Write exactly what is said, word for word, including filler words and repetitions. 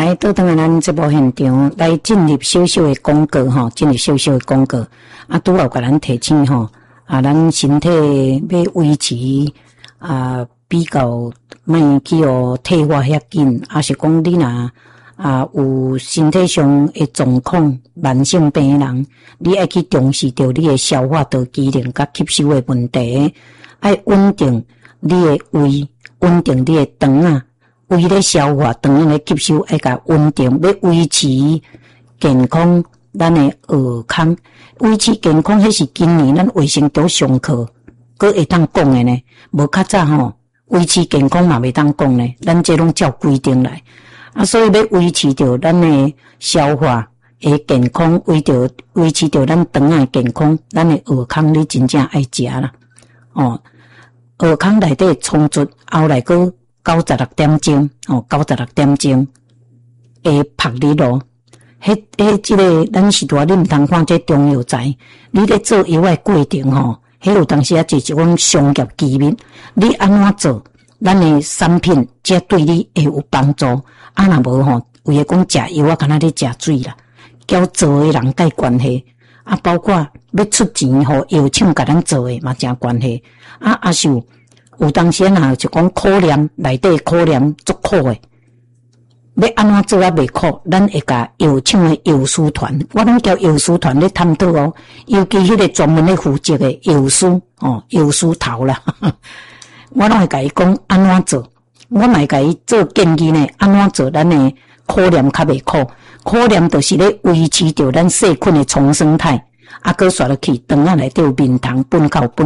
来倒转来咱节目现场，来进入小小的广告吼，进入小小的广告。啊，拄好甲咱提醒吼，啊，咱身体要维持啊比较莫去哦退化遐紧，啊是讲你若啊有身体上的状况，慢性病人，你爱去重视着你的消化道机能甲吸收的问题，爱稳定你的胃，稳定你的肠啊。胃咧消化，肠咧吸收，爱甲稳定，要维持健康。咱的耳康维持健康，迄是今年咱卫生局上课，佫会当讲的呢。无较早吼，维持健康嘛袂当讲呢。咱这拢照规定来啊，所以要维持着咱的消化的健康，维着维持着咱肠的健康，咱的耳康你真正爱食啦。哦，耳康内底充足，后来佫九十六点钟，哦，九十六点钟会拍日咯。迄迄即个咱是大，你毋通看这中药材，你咧做药的过程吼，迄有当时啊就是一种商业机密。你安怎做，咱的产品才对你会有帮助。啊，若无吼，为了讲食药啊，敢若咧食水啦，交做的人甲关系啊，包括要出钱互药厂甲咱做的嘛，真关系啊，也是有。有当时啊，就讲苦念内底苦念足苦诶，要安怎做啊袂苦？咱会甲药厂诶药师团，我拢叫药师团咧探讨哦。尤其迄个专门咧负责诶药师哦，药师头啦，我拢会甲伊讲安怎做，我嘛会甲伊做建议呢，安怎做咱诶苦念较袂苦。苦念就是咧维持着咱细菌诶重生态，啊，搁刷落去肠仔内底有面糖分较有分。